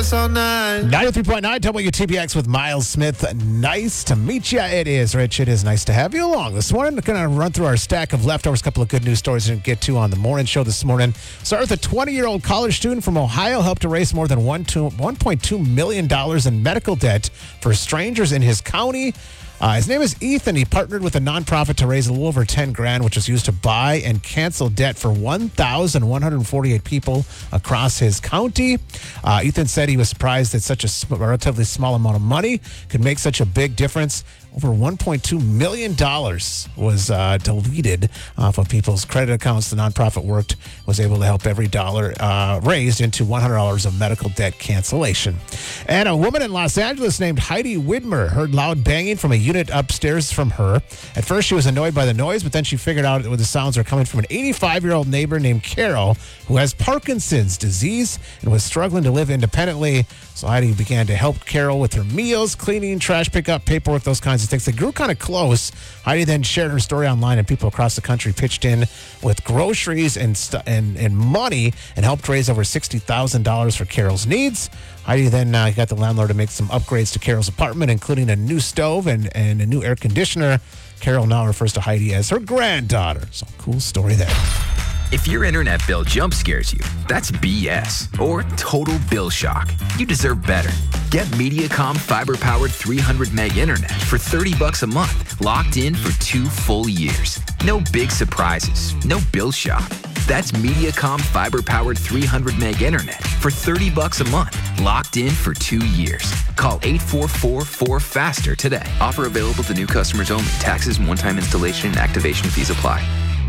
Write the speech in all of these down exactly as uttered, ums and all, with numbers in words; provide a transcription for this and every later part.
us all night. ninety-three point nine W T B X with Miles Smith. Nice to meet you. It is, Rich. It is nice to have you along this morning. We're going to run through our stack of leftovers. A couple of good news stories to get to on the morning show this morning. Start with a twenty-year-old college student from Ohio helped to raise more than one point two million dollars in medical debt for strangers in his county. Uh, his name is Ethan. He partnered with a nonprofit to raise a little over ten grand, which was used to buy and cancel debt for one thousand one hundred forty-eight people across his county. Uh, Ethan said he was surprised that such a sm- relatively small amount of money could make such a big difference. Over one point two million dollars was uh, deleted off of people's credit accounts. The nonprofit worked, was able to help every dollar uh, raised into one hundred dollars of medical debt cancellation. And a woman in Los Angeles named Heidi Widmer heard loud banging from a unit upstairs from her. At first, she was annoyed by the noise, but then she figured out that the sounds are coming from an eighty-five-year-old neighbor named Carol, who has Parkinson's disease and was struggling to live independently. So Heidi began to help Carol with her meals, cleaning, trash pickup, paperwork, those kinds of things. They grew kind of close. Heidi then shared her story online, and people across the country pitched in with groceries and st- and, and money and helped raise over sixty thousand dollars for Carol's needs. Heidi then uh, got the landlord to make some upgrades to Carol's apartment, including a new stove and, and a new air conditioner. Carol now refers to Heidi as her granddaughter. So cool story there. If your internet bill jump scares you, that's B S or total bill shock. You deserve better. Get Mediacom fiber-powered three hundred meg internet for thirty bucks a month, locked in for two full years. No big surprises, no bill shock. That's Mediacom fiber-powered three hundred meg internet for thirty bucks a month, locked in for two years. Call eight four four four faster today. Offer available to new customers only. Taxes and one-time installation and activation fees apply.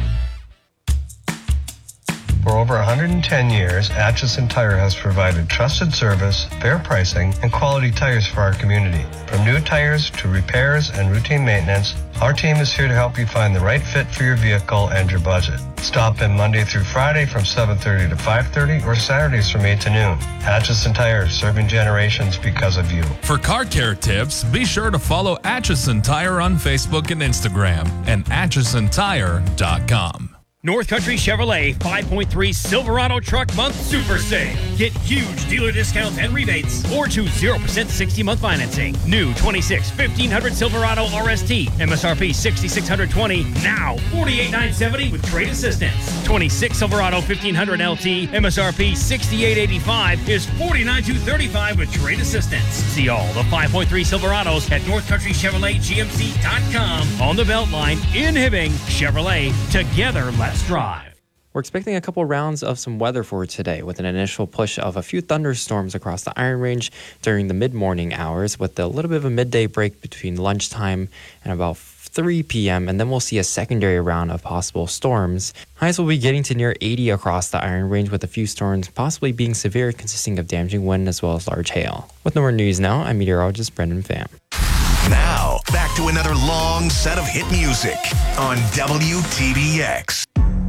For over one hundred ten years, Atchison Tire has provided trusted service, fair pricing, and quality tires for our community. From new tires to repairs and routine maintenance, our team is here to help you find the right fit for your vehicle and your budget. Stop in Monday through Friday from seven thirty to five thirty or Saturdays from eight to noon. Atchison Tire, serving generations because of you. For car care tips, be sure to follow Atchison Tire on Facebook and Instagram and atchison tire dot com. North Country Chevrolet five point three Silverado Truck Month Super Sale. Get huge dealer discounts and rebates or choose zero percent sixty-month financing. New twenty-six fifteen hundred Silverado R S T, M S R P six thousand six hundred twenty dollars, now forty-eight thousand nine hundred seventy dollars with trade assistance. twenty-six Silverado fifteen hundred L T, M S R P sixty-eight thousand eighty-five dollars is forty-nine thousand two hundred thirty-five dollars with trade assistance. See all the five point three Silverados at North Country Chevrolet G M C dot com. On the Beltline in Hibbing, Chevrolet, together let's drive. We're expecting a couple rounds of some weather for today with an initial push of a few thunderstorms across the Iron Range during the mid-morning hours with a little bit of a midday break between lunchtime and about three p.m. and then we'll see a secondary round of possible storms. Highs will be getting to near eighty across the Iron Range with a few storms possibly being severe, consisting of damaging wind as well as large hail. With no more news now, I'm meteorologist Brendan Pham. Now, back to another long set of hit music on W T B X.